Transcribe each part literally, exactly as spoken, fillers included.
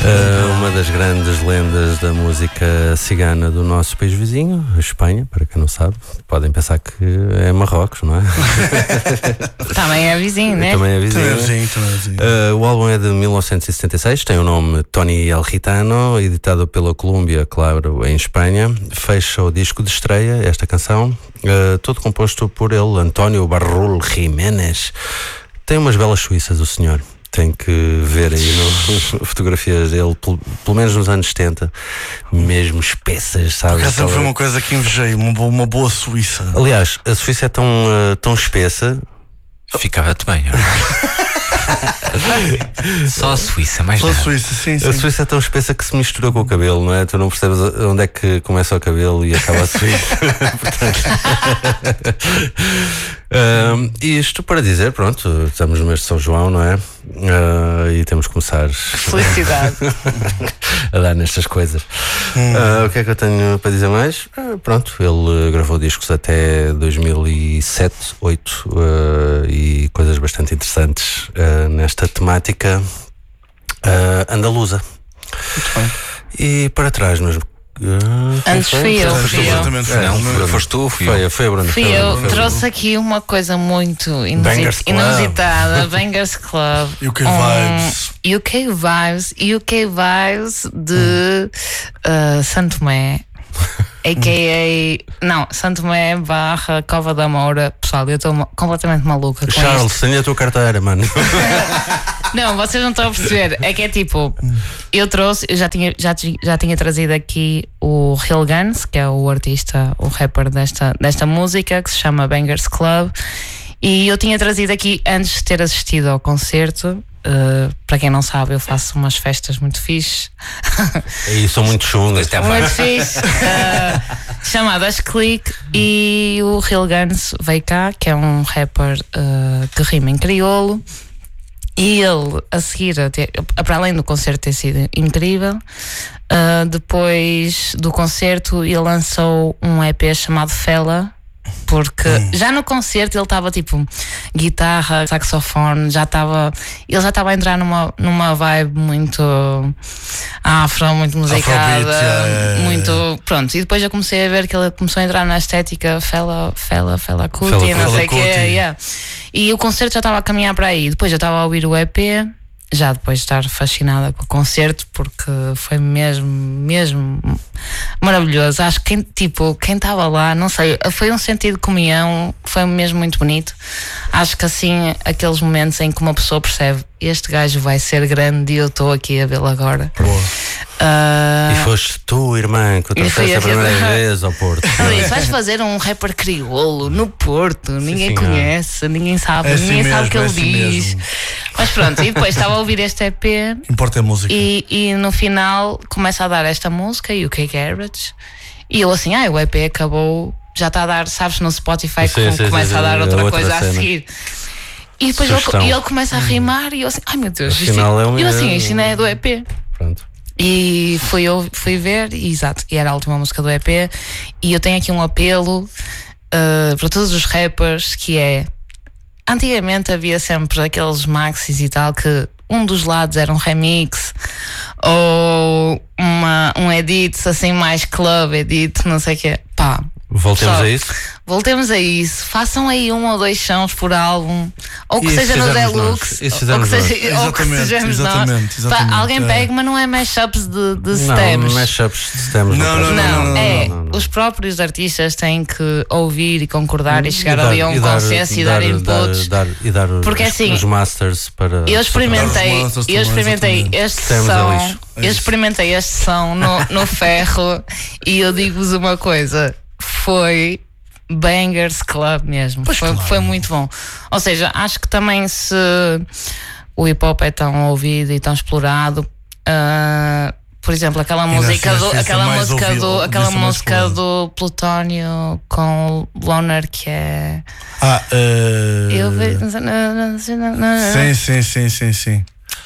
Uh, uma das grandes lendas da música cigana do nosso país vizinho, a Espanha, para quem não sabe, podem pensar que é Marrocos, não é? Também é vizinho, né? Também é vizinho. Também é vizinho, também é vizinho. Uh, o álbum é de mil novecentos e setenta e seis, tem o nome Tony El Gitano, editado pela Colômbia, claro, em Espanha. Fecha o disco de estreia, esta canção, uh, todo composto por ele, António Barrul Jiménez. Tem umas belas suíças, o senhor. Tem que ver aí no, fotografias dele, pelo, pelo menos nos anos setenta, mesmo espessas, sabe? Por acaso foi uma coisa que invejei, uma boa, uma boa Suíça. Aliás, a Suíça é tão, uh, tão espessa. Ficava-te bem. Só a Suíça, mais Só a nada. Suíça, sim, sim. A Suíça é tão espessa que se mistura com o cabelo, não é? Tu não percebes onde é que começa o cabelo e acaba a Suíça. Portanto, um, isto para dizer, pronto, estamos no mês de São João, não é? Uh, e temos que começar Felicidade. a dar nestas coisas. Hum. Uh, o que é que eu tenho para dizer mais? Uh, pronto, ele gravou discos até dois mil e sete, dois mil e oito uh, e coisas bastante interessantes uh, nesta temática uh, andaluza. Muito bem. E para trás, mas. Uh, Antes fui eu, fui eu. Exatamente, É, Não, Bruno. foste tu, fui Foi, eu. foi a Bruna. Fui foi a eu, Bruna, foi a Bruna. trouxe aqui uma coisa muito inusit- Bangers Club. inusitada, Bangers Club. U K um, Vibes. U K Vibes, U K Vibes de uh, Santo Tomé. A K A Não, Santo Tomé barra Cova da Moura. Pessoal, eu estou ma- completamente maluca com Charles, isto. tenha a tua carteira, mano. Não, vocês não estão a perceber. É que é tipo, eu trouxe, eu já tinha, já, ti- já tinha trazido aqui o Real Guns, que é o artista, o rapper desta, desta música, que se chama Bangers Club. E eu tinha trazido aqui antes de ter assistido ao concerto. Uh, para quem não sabe, eu faço umas festas muito fixe. E são muito chungas. Até Muito fixe. Uh, chamadas Click. E o Real Guns veio cá, que é um rapper uh, que rima em crioulo. E ele, a seguir, a ter- para além do concerto ter sido incrível, uh, depois do concerto ele lançou um E P chamado Fela. Porque já no concerto ele estava tipo guitarra, saxofone, já estava. Ele já estava a entrar numa, numa vibe muito afro, muito musicada, Afrobeat, yeah, yeah, yeah. muito. Pronto, e depois eu comecei a ver que ele começou a entrar na estética Fela, Fela, Fela Kuti, Fela não sei o Kuti. que. Yeah. E o concerto já estava a caminhar para aí. Depois eu estava a ouvir o E P. Já depois de estar fascinada com o concerto, porque foi mesmo, mesmo maravilhoso. Acho que quem, tipo, quem estava lá, não sei, foi um sentido de comunhão, foi mesmo muito bonito. Acho que assim, aqueles momentos em que uma pessoa percebe, este gajo vai ser grande e eu estou aqui a vê-lo agora. Boa. Ah, E foste tu, irmã, que eu E fui trouxeste a eu que- primeira vez ao Porto. Aliás, vais fazer um rapper crioulo no Porto, ninguém senhora. conhece, ninguém sabe, É assim ninguém sabe o que ele mesmo, é assim diz. mesmo. Mas pronto, e depois estava a ouvir este E P. Importa a música. E, e no final começa a dar esta música, U K Garbage, e eu assim, ah, o E P acabou, já está a dar, sabes, no Spotify Sim, que sim, começa sim, a dar sim, outra, outra coisa cena. a seguir. E depois ele, Sugestão. e ele começa a rimar e eu assim, ai meu Deus, isto, Afinal, é um- eu assim, isto ainda é do E P. Pronto. E fui, eu, fui ver, e, exato, e era a última música do E P. E eu tenho aqui um apelo uh, para todos os rappers, que é: antigamente havia sempre aqueles maxis e tal que um dos lados era um remix ou uma, um edit assim mais club edit, não sei o quê. Pá, Voltemos Pessoal, a isso. voltemos a isso. Façam aí um ou dois sons por álbum, ou que E seja se no fizermos Deluxe, nós? E se ou que fizermos seja, nós? ou que Exatamente, sejamos exatamente, nós. exatamente, Pá, alguém é. pega, mas não é mashups de, de Não, stems. mashups de stems. Não, pode não, ser. Não, não, é, não, não. os próprios artistas têm que ouvir e concordar e chegar dar- ali a um e dar- consenso e dar, inputs. dar- dar- e dar os- Porque assim, os masters para. Eu experimentei, Para os monstros eu também, experimentei exatamente. este Stems é som, lixo. É eu isso. experimentei este som no, no ferro e eu digo-vos uma coisa, foi Bangers Club mesmo, Pois foi, claro. foi muito bom. Ou seja, acho que também se o hip hop é tão ouvido e tão explorado, ah, por exemplo, aquela na música do, ciência aquela mais música ouvido, do, aquela disse mais música explorado. do Plutónio com o Loner, que é Ah, uh... eu ve- Sim, sim, sim, sim, sim.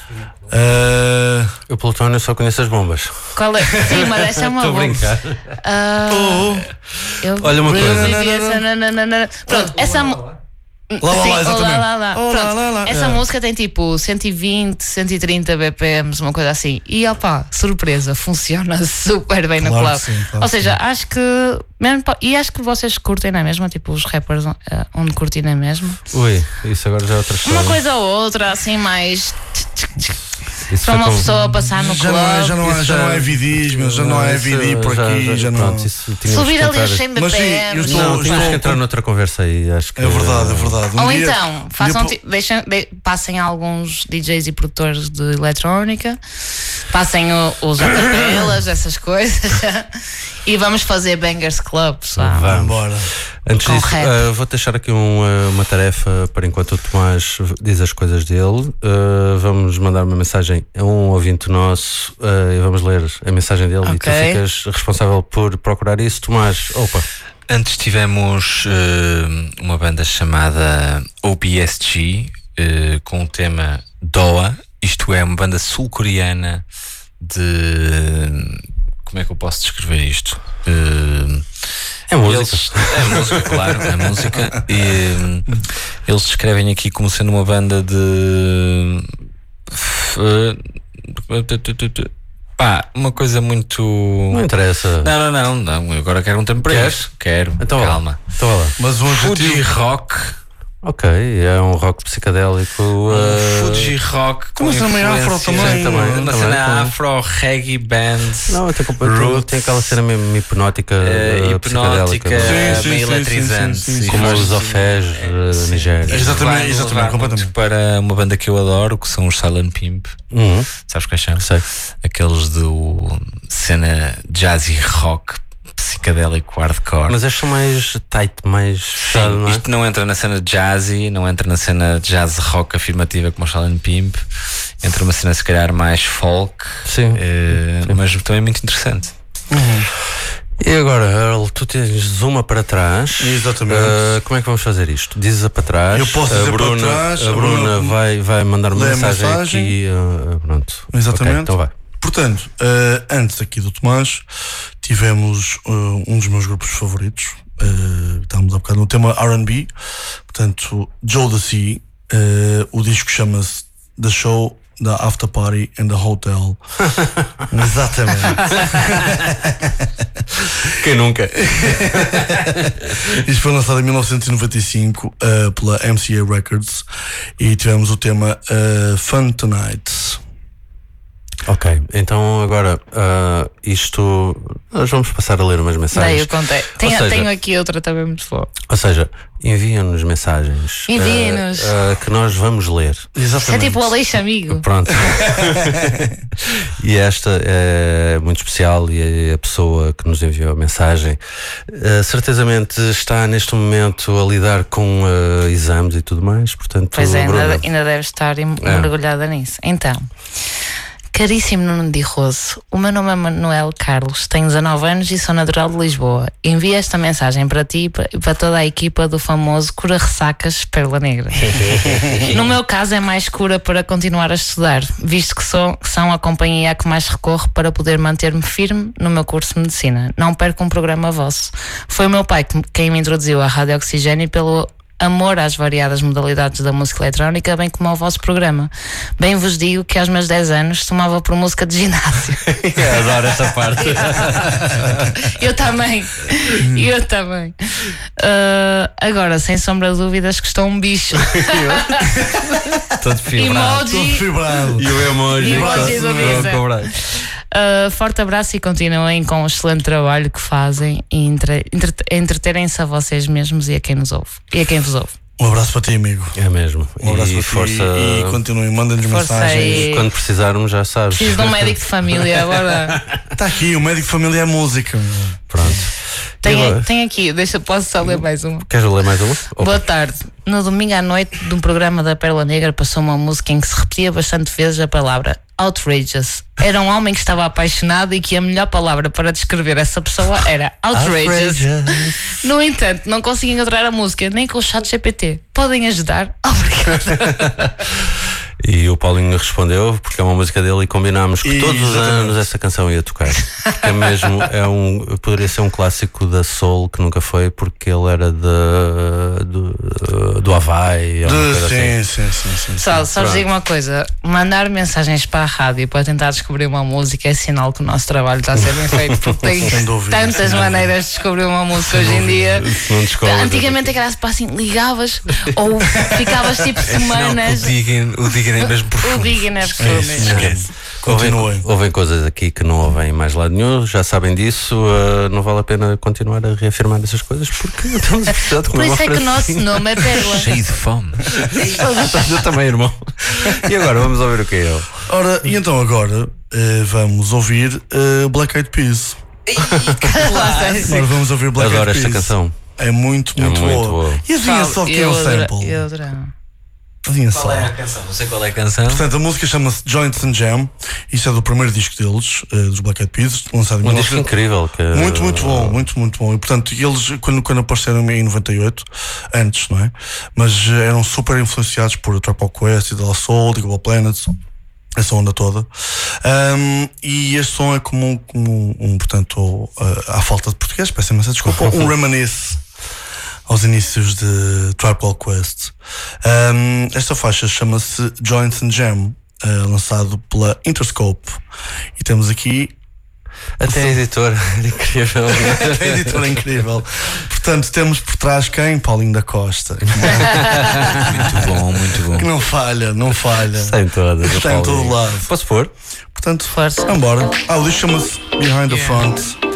Uh... O Plutónio só conhece as bombas. Qual é? Sim, mas essa é uma Estou a boa. brincar. Ah, eu Olha uma vivi coisa. essa nananana. Pronto, essa mu- Lá, lá, Sim, lá, exatamente. lá, lá, lá. Oh, lá, Pronto, lá, lá. essa É. música tem tipo cento e vinte, cento e trinta B P Ms, uma coisa assim. E opá, surpresa, funciona super bem no Claro club. que sim, claro Ou que seja, acho que mesmo, pa- e acho que vocês curtem na mesma, tipo os rappers eh, onde curtem na mesma. Ui, isso agora já é outra história. Uma coisa ou outra, assim, mais Isso para foi uma com- pessoa passar no Já club. não é, já não é, Isso já não é já- vidis, meu, já não é Isso vidi por já- aqui, já não. Pronto, isso tínhamos Subir que ali os entrar- cem Mas sim, eu B P Ms. estou- Não, tínhamos estou- que entrar noutra conversa aí, acho que É verdade, é verdade. Um Ou dia- então, um dia façam, po- ti- deixem, de- passem alguns D Js e produtores de eletrónica, passem o- os acapelas, essas coisas, e vamos fazer Bangers Club, pessoal. Vamos. Embora. Antes Com disso, rap. uh, vou deixar aqui um, uh, uma tarefa para enquanto o Tomás diz as coisas dele. Uh, vamos mandar uma mensagem a um ouvinte nosso uh, e vamos ler a mensagem dele e tu Ok. ficas responsável por procurar isso. Tomás, opa, Antes tivemos eh, uma banda chamada O B S G eh, com o tema Doa. Isto é uma banda sul-coreana de... Como é que eu posso descrever isto? Eh, é música. Eles, é música, claro, é música. E hum, eles descrevem aqui como sendo uma banda de. Pá, uma coisa muito. Não interessa. Não, não, não, não. Eu agora quero um tempo para Queres? isso. Quero. Então vá lá. Calma. Então vá lá. Mas um Fuji adjetivo. Rock. Ok, é um rock psicadélico. Um uh, Fuji Rock com Mas também influências- afro também. Sim, também, Uma também, cena também. afro, reggae band. Não, tem, tem, Roots. tem aquela cena mesmo hipnótica, Eh, uh, hipnótica, psicadélica, não é? Sim, sim, meio sim, eletrizante. sim, sim, sim. Como Faz- os Ofés, uh, sim. Nigéria. Exatamente, Isto vai exatamente, levar completamente. muito para uma banda que eu adoro, que são os Silent Pimp. Uhum, Sabes quais são? sei. Aqueles do cena jazzy rock psicadélico hardcore. Mas estes são mais tight, mais fechado, Sim, não é? isto não entra na cena jazzy, não entra na cena jazz rock afirmativa como os Silent Pimp. Entra uma cena se calhar mais folk, Sim. eh, mas também muito interessante. E agora, Earl, tu tens uma para trás. Exatamente. Uh, como é que vamos fazer isto? Dizes a para trás. Eu posso a dizer para Bruna, trás, A a Bruna Bruna vai, vai mandar uma lê a mensagem, mensagem. aqui. Uh, pronto. Exatamente. Ok, então vai. Portanto, eh, antes aqui do Tomás, tivemos eh, um dos meus grupos favoritos. eh, estávamos há bocado no tema R and B. Portanto, Jodeci. eh, o disco chama-se The Show, The After Party and The Hotel. Exatamente. Quem nunca? Isto foi lançado em mil novecentos e noventa e cinco eh, pela M C A Records. E tivemos o tema eh, Fun Tonight. Ok, então agora uh, isto. Nós vamos passar a ler umas Daí mensagens. eu contei. Tenho, seja- tenho aqui outra também muito boa. Ou seja, enviam-nos mensagens. Enviem-nos. uh, uh, que nós vamos ler. É Exatamente. tipo o Aleixo Amigo. Pronto. E esta é muito especial e a pessoa que nos enviou a mensagem uh, certezamente está neste momento a lidar com uh, exames e tudo mais, portanto, Pois é, Bruna, ainda, ainda deve estar em- É. mergulhada nisso. Então, caríssimo Nuno de Rosso, o meu nome é Manuel Carlos, tenho dezanove anos e sou natural de Lisboa. Envio esta mensagem para ti e para- e para toda a equipa do famoso Cura Ressacas Pérola Negra. No meu caso é mais cura para continuar a estudar, visto que sou, são a companhia a que mais recorro para poder manter-me firme no meu curso de Medicina. Não perco um programa vosso. Foi o meu pai que- quem me introduziu à Rádio Oxigênio pelo amor às variadas modalidades da música eletrónica, bem como ao vosso programa. Bem vos digo que aos meus dez anos tomava por música de ginásio. adoro esta parte. Eu também. Eu também. Ah, agora, sem sombra de dúvidas, que estou um bicho. Todo fibrado. Estou Emoji. fibrado. E o emoji. Emoji do Visa. Uh, forte abraço e continuem com o excelente trabalho que fazem e entre, entre, entreterem-se a vocês mesmos e a quem nos ouve e a quem vos ouve. Um abraço para ti, amigo. É mesmo. Um abraço e para força. ti e continuem, mandem-nos Força mensagens. aí. Quando precisarmos, já sabes. Preciso de um médico de família agora. Está aqui, o médico de família é música. Pronto. E Tem, agora? tem aqui, deixa, posso só ler mais uma. Queres ler mais uma? Opa. Boa tarde. No domingo à noite, de um programa da Pérola Negra, passou uma música em que se repetia bastante vezes a palavra outrageous. Era um homem que estava apaixonado e que a melhor palavra para descrever essa pessoa era outrageous. No entanto, não consegui encontrar a música nem com o chat G P T. Podem ajudar? Obrigada. E o Paulinho respondeu, porque é uma música dele, e combinámos que E, todos os exatamente. anos essa canção ia tocar. Que é mesmo, é um, poderia ser um clássico da soul que nunca foi, porque ele era de, do, do Havaí. ou uma De, coisa sim, assim. sim, sim, sim, Só, sim. só vos digo uma coisa: mandar mensagens para a rádio para tentar descobrir uma música é sinal que o nosso trabalho está a ser bem feito, porque tem Sem dúvida, tantas sem maneiras de descobrir uma música hoje em dia. Se não descobres, Antigamente aquela tipo assim, ligavas ou ficavas tipo Não, semanas. o Diggin, o Diggin é mesmo O profundo. Diggin é É isso profundo. mesmo. Continuem. Ouvem, ouvem coisas aqui que não ouvem em mais lado nenhum, já sabem disso, uh, não vale a pena continuar a reafirmar essas coisas porque estamos a precisar de Por comer isso uma é que o nosso francesinha. nome é Pérola. Cheio de fome. Eu também, irmão. E agora, vamos ouvir o que é ele. Ora, e então agora eh, vamos ouvir eh, Black Eyed Peas. Agora vamos ouvir Black Adoro Eyed esta Peas. canção. É muito, muito, muito boa. boa. E adivinha só quem é o adora- sample? eu adorava. Adivinha só. Qual é a canção? Não sei qual é a canção. Portanto, a música chama-se Joints and Jam. Isto é do primeiro disco deles, eh, dos Black Eyed Peas, lançado em Um disco incrível. Que, Muito, muito bom, muito, muito bom. E portanto, eles, quando, quando apareceram em noventa e oito, antes, não é? Mas eh, eram super influenciados por Tribe Called Quest, De La Soul, Digable Planets, essa onda toda. Um, e este som é como, um- como um, portanto, uh, à falta de português, peço imensa desculpa, um reminisce aos inícios de Tribe Called Quest. Um, esta faixa chama-se Joints and Jam, uh, lançado pela Interscope. E temos aqui Até a editora, incrível. a editora incrível. Portanto, temos por trás quem? Paulinho da Costa. Muito bom, muito bom. Que não falha, não falha. Está em todas. Está em todo lado. Posso pôr? Portanto, Força. vamos embora. Ah, o disco chama-se Behind the Front.